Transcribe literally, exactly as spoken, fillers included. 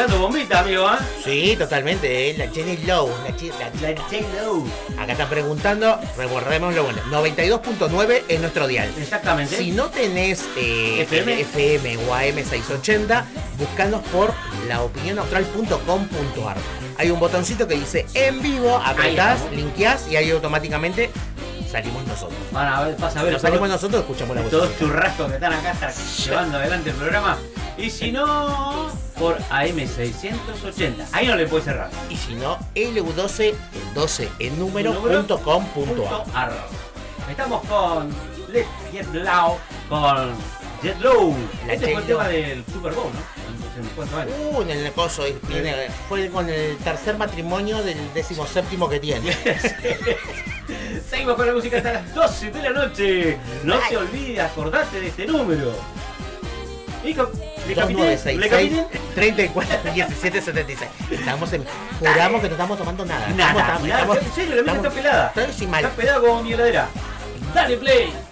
tirando bombita, amigo, ¿eh? Sí, totalmente, ¿eh? La Jenny Low. La, la, La J-Lo. Acá están preguntando, recordemos lo bueno. noventa y dos punto nueve es nuestro dial. Exactamente. Si no tenés eh, F M. F M o A M seiscientos ochenta, buscanos por laopinionaustral punto com punto ar. Hay un botoncito que dice en vivo, apretás, linkeás y ahí automáticamente salimos nosotros. Van a ver, vas a ver. Nos salimos nosotros, escuchamos la voz. Todos churrascos que están acá están llevando adelante el programa. Y si no, por A M seiscientos ochenta. Ahí no le puedes cerrar. Y si no, L U doce, el doce en número, punto com punto ar. Estamos con Let's Get Loud, con Jet Low. La Este fue el J-Lo. tema del Super Bowl, ¿no? ¿Cuántos años? Uh, en el coso, tiene, fue con el tercer matrimonio del décimo séptimo que tiene. Seguimos con la música hasta las doce de la noche. No te olvides, acordate de este número. Y con, ¿le dos nueve seis ¿Le seis, capité? treinta y cuatro, diecisiete, setenta y seis. Estamos en. Juramos que no estamos tomando nada. Nada, Estamos, nada, estamos, en serio, la mesa estamos- está pelada. Estoy sin mal. Está pelada como mi heladera. Dale play.